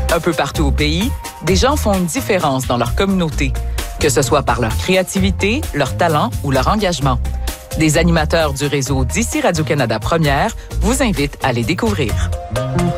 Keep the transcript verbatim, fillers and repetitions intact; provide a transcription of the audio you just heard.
Un peu partout au pays, des gens font une différence dans leur communauté, que ce soit par leur créativité, leur talent ou leur engagement. Des animateurs du réseau d'ici Radio-Canada Première vous invitent à les découvrir.